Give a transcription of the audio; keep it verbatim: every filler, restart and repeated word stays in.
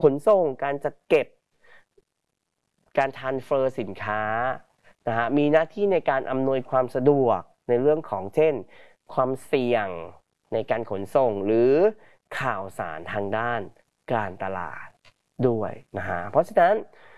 ขนส่งการจัดเก็บการทรานสเฟอร์สินค้านะฮะมีหน้าที่ในการอำนวยความสะดวกในเรื่องของเช่นความเสี่ยงในการขนส่งหรือข่าวสารทางด้านการตลาดด้วยนะฮะเพราะฉะนั้น